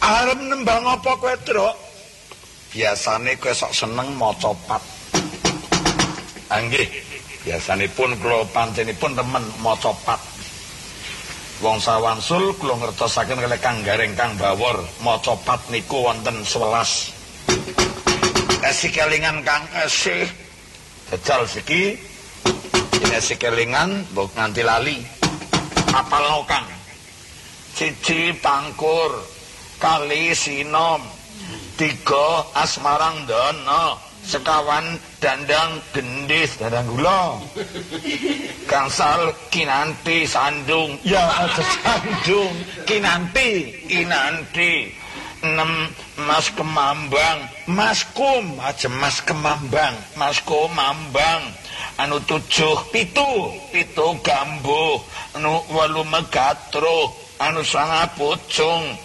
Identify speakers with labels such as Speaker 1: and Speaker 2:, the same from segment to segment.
Speaker 1: Arep nembang apa kowe, Truk? Biasane kowe sok seneng maca pat. Nggih, biasanipun kula panjenipun remen maca pat. Wong sawansul kula ngertosaken kalih Kang Gareng Kang Bawor maca pat niku wonten 11. Esi kelingan Kang Esih. Jajal siki. Esi kelingan mbok nganti lali. Apalno Kang. 1 Pangkur. 2 Sinom, 3 Asmarang Dono, 4 Dandang Gendis, Dandang Gula, gangsal Kinanti Sandung, ya aja Sandung, Kinanti, 6 Mas Kemambang, Maskum, aja Mas Kemambang, Mas Komambang, 7 Pitu Gambuh, 8 Megatro, 9 Pucung,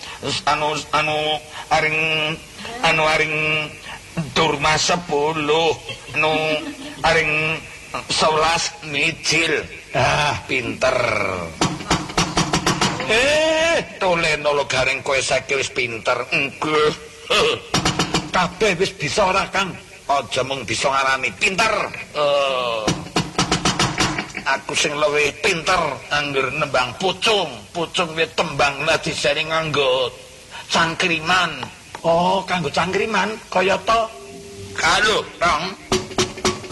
Speaker 1: aring Durma 10, aring 11 Micil. Pinter. Toleno lo Gareng kowe saiki wis pinter. Nggih. Kabeh wis bisa ora, Kang? Aja mung bisa ngarani pinter. Aku sing luwih pinter angger nembang pucung. Pucung kuwi tembang ladisane nganggo cangkriman. Oh, kanggo cangkriman kaya to. Kalo, Rong.